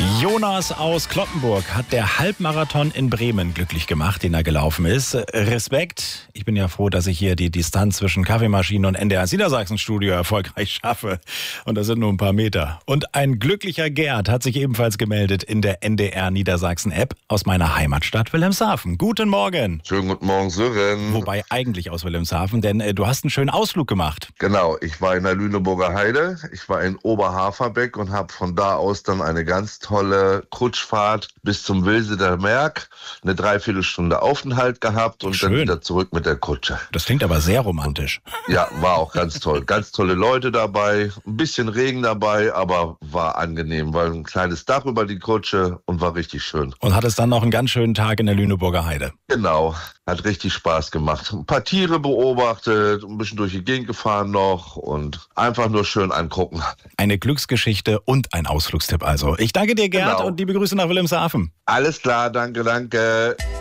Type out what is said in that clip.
Jonas aus Clottenburg hat der Halbmarathon in Bremen glücklich gemacht, den er gelaufen ist. Respekt. Ich bin ja froh, dass ich hier die Distanz zwischen Kaffeemaschinen und NDR Niedersachsen-Studio erfolgreich schaffe. Und das sind nur ein paar Meter. Und ein glücklicher Gerd hat sich ebenfalls gemeldet in der NDR Niedersachsen-App aus meiner Heimatstadt Wilhelmshaven. Guten Morgen. Schönen guten Morgen, Sören. Wobei eigentlich aus Wilhelmshaven, denn du hast einen schönen Ausflug gemacht. Genau, ich war in der Lüneburger Heide, ich war in Oberhaferbeck und habe von da aus dann eine ganz tolle Kutschfahrt bis zum Wilseder Merk, eine Dreiviertelstunde Aufenthalt gehabt und Schön. dann wieder zurück mit der Kutsche. Das klingt aber sehr romantisch. Ja, war auch ganz toll. Ganz tolle Leute dabei, ein bisschen Regen dabei, aber war angenehm, weil ein kleines Dach über die Kutsche und war richtig schön. Und hattest dann noch einen ganz schönen Tag in der Lüneburger Heide. Genau, hat richtig Spaß gemacht. Ein paar Tiere beobachtet, ein bisschen durch die Gegend gefahren noch und einfach nur schön angucken. Eine Glücksgeschichte und ein Ausflugstipp also. Ich danke dir, Gerd, Genau. und liebe Grüße nach Wilhelmshaven. Alles klar, danke.